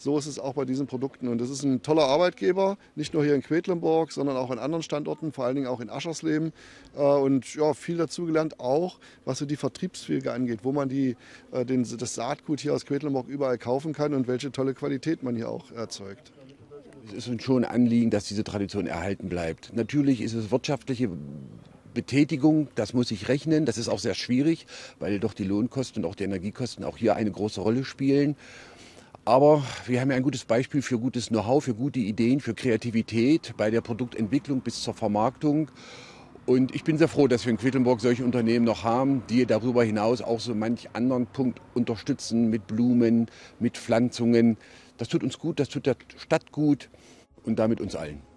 So ist es auch bei diesen Produkten. Und das ist ein toller Arbeitgeber, nicht nur hier in Quedlinburg, sondern auch an anderen Standorten, vor allen Dingen auch in Aschersleben. Und ja, viel dazugelernt auch, was so die Vertriebswege angeht, wo man das Saatgut hier aus Quedlinburg überall kaufen kann und welche tolle Qualität man hier auch erzeugt. Es ist uns schon ein Anliegen, dass diese Tradition erhalten bleibt. Natürlich ist es wirtschaftliche Betätigung, das muss sich rechnen. Das ist auch sehr schwierig, weil doch die Lohnkosten und auch die Energiekosten auch hier eine große Rolle spielen. Aber wir haben ja ein gutes Beispiel für gutes Know-how, für gute Ideen, für Kreativität bei der Produktentwicklung bis zur Vermarktung. Und ich bin sehr froh, dass wir in Quedlinburg solche Unternehmen noch haben, die darüber hinaus auch so manch anderen Punkt unterstützen mit Blumen, mit Pflanzungen. Das tut uns gut, das tut der Stadt gut und damit uns allen.